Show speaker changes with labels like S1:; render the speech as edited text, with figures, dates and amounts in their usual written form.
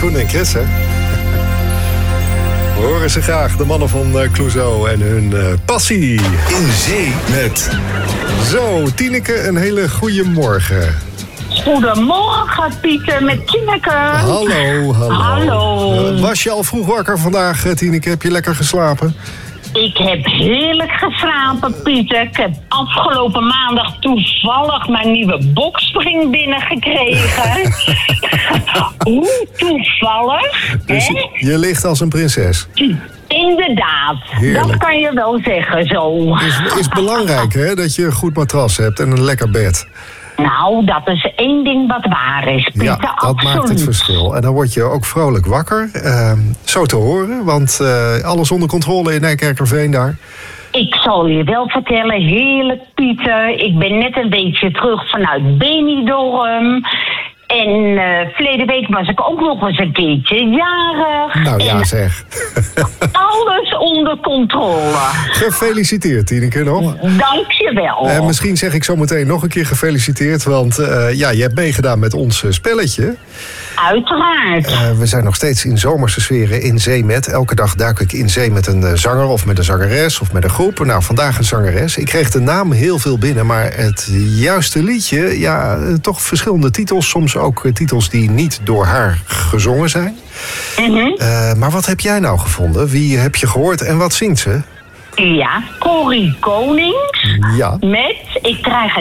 S1: Koen en Chris, hè? We horen ze graag, de mannen van Clouseau en hun passie.
S2: In zee met...
S1: Zo, Tineke, een hele goede morgen.
S3: Goedemorgen, Pieter, met Tineke.
S1: Hallo.
S3: Hallo.
S1: Was je al vroeg wakker vandaag, Tineke? Heb je lekker geslapen?
S3: Ik heb heerlijk geslapen, Pieter. Ik heb afgelopen maandag toevallig mijn nieuwe boxspring binnengekregen. Hoe toevallig,
S1: Dus
S3: hè?
S1: je ligt als een prinses.
S3: Inderdaad,
S1: Heerlijk.
S3: dat kan je wel zeggen zo.
S1: Is belangrijk, hè, dat je een goed matras hebt en een lekker bed.
S3: Nou, dat is één ding wat waar is, Pieter.
S1: Ja, dat
S3: absoluut.
S1: maakt het verschil. En dan word je ook vrolijk wakker. Zo te horen, want alles onder controle in Nijkerkerveen daar.
S3: Ik zal je wel vertellen, heerlijk, Pieter. Ik ben net een beetje terug vanuit Benidorm. En verleden week was ik ook nog eens een keertje jarig.
S1: Nou ja,
S3: en
S1: zeg.
S3: alles onder controle.
S1: Gefeliciteerd, Tineke, nog.
S3: Dank je wel.
S1: Misschien zeg ik zo meteen nog een keer gefeliciteerd. Want je hebt meegedaan met ons spelletje.
S3: Uiteraard.
S1: We zijn nog steeds in zomerse sferen in zee met. Elke dag duik ik in zee met een zanger of met een zangeres of met een groep. Nou, vandaag een zangeres. Ik kreeg de naam heel veel binnen, maar het juiste liedje... ja, toch verschillende titels. Soms ook titels die niet door haar gezongen zijn. Maar wat heb jij nou gevonden? Wie heb je gehoord en wat zingt ze?
S3: Ja, Corrie Konings
S1: Ja.
S3: met Ik krijg